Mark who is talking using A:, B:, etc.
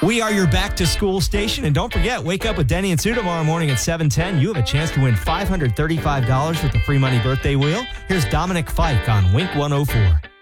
A: We are your back-to-school station, and don't forget, wake up with Denny and Sue tomorrow morning at 7:10. You have a chance to win $535 with the free money birthday wheel. Here's Dominic Fike on Wink 104.